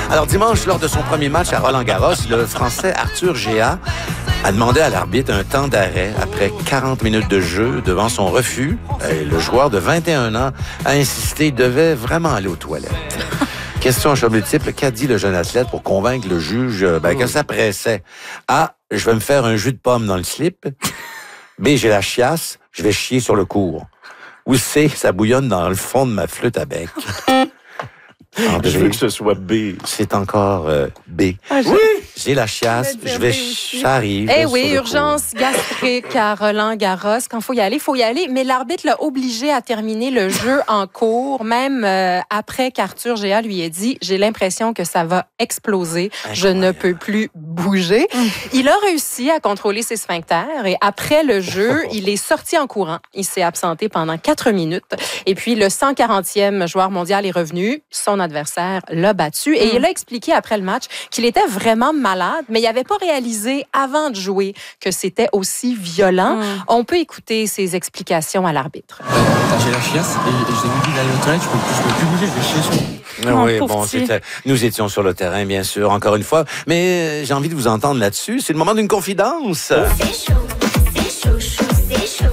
Alors, dimanche, lors de son premier match à Roland-Garros, le Français Arthur Géat a demandé à l'arbitre un temps d'arrêt après 40 minutes de jeu devant son refus. Et le joueur de 21 ans a insisté, il devait vraiment aller aux toilettes. Question à choix multiple, qu'a dit le jeune athlète pour convaincre le juge que ça pressait? A, je vais me faire un jus de pomme dans le slip. B, j'ai la chiasse, je vais chier sur le cours. Ou C, ça bouillonne dans le fond de ma flûte à bec. André, je veux que ce soit B. C'est encore B. Ah, oui! J'ai la chiasse, ça arrive. Eh oui, urgence gastrique à Roland-Garros. Quand il faut y aller. Mais l'arbitre l'a obligé à terminer le jeu en cours, même après qu'Arthur Géat lui ait dit « J'ai l'impression que ça va exploser. Je ne peux plus bouger. » Il a réussi à contrôler ses sphincters et après le jeu, il est sorti en courant. Il s'est absenté pendant 4 minutes. Et puis, le 140e joueur mondial est revenu. Son adversaire l'a battu. Et il a expliqué après le match qu'il était vraiment malade, mais il n'avait pas réalisé avant de jouer que c'était aussi violent. On peut écouter ses explications à l'arbitre. J'ai la chiasse et j'ai envie d'aller aux toilettes, je peux plus bouger, je vais chier sur. Oui, nous étions sur le terrain, bien sûr, encore une fois, mais j'ai envie de vous entendre là-dessus. C'est le moment d'une confidence. C'est chaud, c'est chaud, chaud, c'est chaud.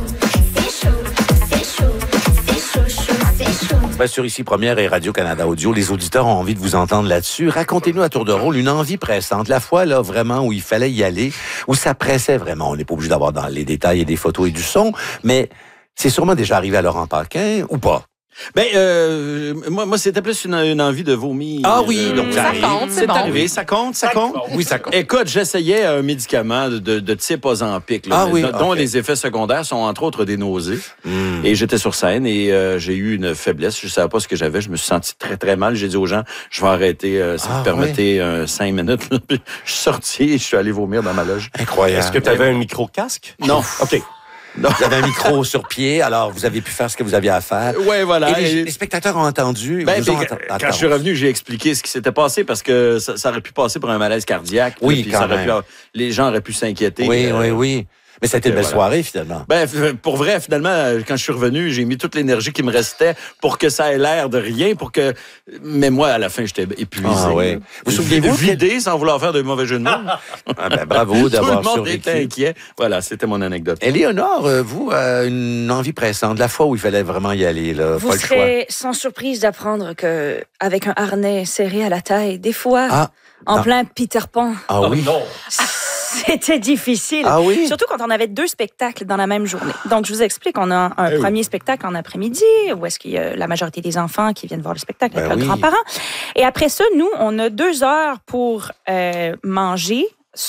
Bien sûr, ici, Première et Radio-Canada Audio, les auditeurs ont envie de vous entendre là-dessus. Racontez-nous à tour de rôle une envie pressante. La fois, là, vraiment, où il fallait y aller, où ça pressait vraiment. On n'est pas obligé d'avoir dans les détails et des photos et du son, mais c'est sûrement déjà arrivé à Laurent Paquin, ou pas? Moi, c'était plus une envie de vomir. Ah oui, donc ça compte, c'est bon. arrivé, ça compte? Oui, ça compte. Écoute, j'essayais un médicament de type Ozempic, dont les effets secondaires sont entre autres des nausées. Et j'étais sur scène et j'ai eu une faiblesse. Je savais pas ce que j'avais. Je me suis senti très, très mal. J'ai dit aux gens, je vais arrêter, si vous permettez, 5 minutes. Je suis sorti et je suis allé vomir dans ma loge. Incroyable. Est-ce que tu avais un micro-casque? Non. OK. Donc, vous avez un micro sur pied, alors vous avez pu faire ce que vous aviez à faire. Oui, voilà. Et les spectateurs ont entendu. Quand je suis revenu, j'ai expliqué ce qui s'était passé parce que ça aurait pu passer pour un malaise cardiaque. Oui, puis quand même. Les gens auraient pu s'inquiéter. Oui. Mais c'était une belle soirée, finalement. Pour vrai, finalement, quand je suis revenu, j'ai mis toute l'énergie qui me restait pour que ça ait l'air de rien, mais moi, à la fin, j'étais épuisé. Oui. Vous souvenez-vous? Vidé sans vouloir faire de mauvais jeux de mots. Bravo d'avoir Tout le monde survécu. était inquiet. Voilà, c'était mon anecdote. Éléonore, vous, une envie pressante, la fois où il fallait vraiment y aller, là, vous pas le choix. serez sans surprise d'apprendre que avec un harnais serré à la taille, des fois, en plein Peter Pan. Ah oui? Non. C'était difficile. Ah oui? Surtout quand on avait 2 spectacles dans la même journée. Donc, je vous explique, on a un premier spectacle en après-midi, où est-ce qu'il y a la majorité des enfants qui viennent voir le spectacle avec leurs grands-parents. Et après ça, nous, on a 2 heures pour manger,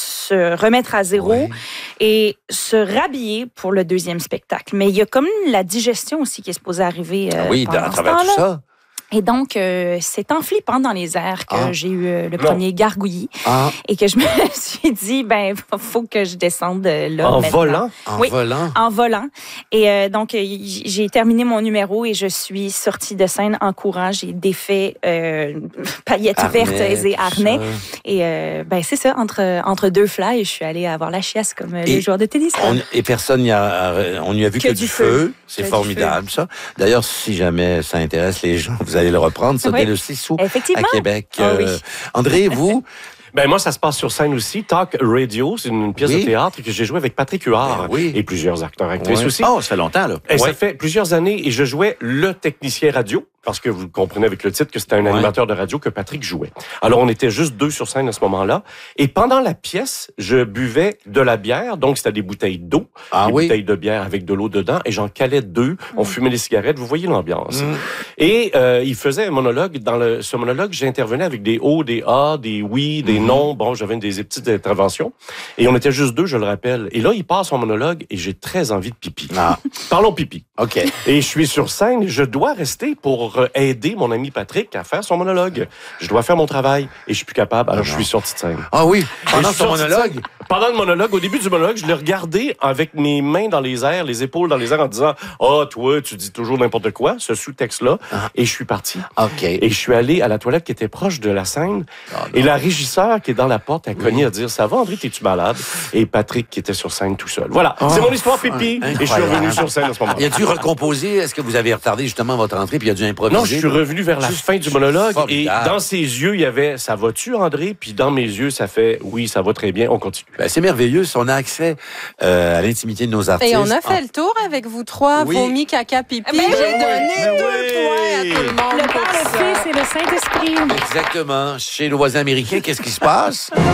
se remettre à zéro et se rhabiller pour le 2e spectacle. Mais il y a comme la digestion aussi qui est supposée arriver pendant à ce travers temps-là. tout ça. Et donc, c'est en flippant dans les airs que j'ai eu le premier gargouillis et que je me suis dit, faut que je descende là. En maintenant. volant? En volant. Et donc, j'ai terminé mon numéro et je suis sortie de scène en courant. J'ai défait paillettes vertes et harnais. Et c'est ça, entre 2 fly, je suis allée avoir la chiasse comme les joueurs de tennis. Et personne n'y a... On n'y a vu que du feu. C'est formidable, ça. D'ailleurs, si jamais ça intéresse les gens, vous allez le reprendre. Ça, dès le 6 août à Québec. André, vous... Moi, ça se passe sur scène aussi. Talk Radio, c'est une pièce de théâtre que j'ai jouée avec Patrick Huard et plusieurs acteurs et actrices aussi. Oh, ça fait longtemps, là. Et ça fait plusieurs années et je jouais le technicien radio. Parce que vous comprenez avec le titre que c'était un animateur de radio que Patrick jouait. Alors, on était juste 2 sur scène à ce moment-là. Et pendant la pièce, je buvais de la bière. Donc, c'était des bouteilles d'eau. Des bouteilles de bière avec de l'eau dedans. Et j'en calais 2. On fumait les cigarettes. Vous voyez l'ambiance. Et il faisait un monologue. Dans ce monologue, j'intervenais avec des O, des A, des oui, des non. Bon, j'avais des petites interventions. Et on était juste 2, je le rappelle. Et là, il passe son monologue et j'ai très envie de pipi. Parlons pipi. OK. Et je suis sur scène et je dois rester pour aider mon ami Patrick à faire son monologue. Je dois faire mon travail et je suis plus capable, alors je suis sorti de scène. Ah oui, pendant son monologue? pendant le monologue, au début du monologue, je l'ai regardé avec mes mains dans les airs, les épaules dans les airs, en disant « Ah, toi, tu dis toujours n'importe quoi », ce sous-texte-là. Et je suis parti. OK. Et je suis allé à la toilette qui était proche de la scène. Et la régisseur qui est dans la porte a cogné à dire « Ça va, André, t'es-tu malade? » Et Patrick qui était sur scène tout seul. Voilà, c'est mon histoire pipi. Et je suis revenu sur scène à ce moment-là. Il a dû recomposer. Est-ce que vous avez retardé justement votre entrée puis il a dû improviser? Non, je suis revenu vers la fin du monologue. Et dans ses yeux, il y avait « Ça va-tu, André? » Puis dans mes yeux, ça fait « Oui, ça va très bien, on continue. » Ben, c'est merveilleux. On a accès à l'intimité de nos artistes. Et on a fait le tour avec vous trois. Oui. Vomi, caca, pipi. Mais J'ai oui. donné 2 points à tout le monde. Le Père, le Fils et le Saint-Esprit. Exactement. Chez le voisin américain, qu'est-ce qui se passe?